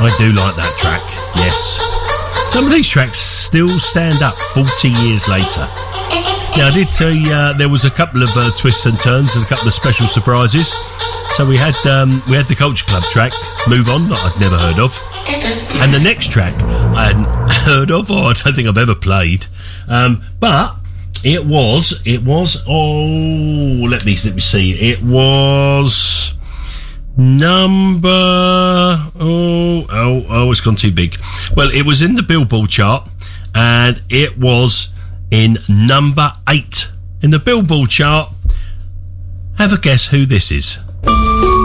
I do like that track, yes. Some of these tracks still stand up 40 years later. Now, I did say there was a couple of twists and turns and a couple of special surprises. So we had the Culture Club track, Move On, that I'd never heard of. And the next track I hadn't heard of, or I don't think I've ever played. But it was, let me see. It was number, it's gone too big. Well, it was in the Billboard chart, and it was in number 8 in the Billboard chart. Have a guess who this is.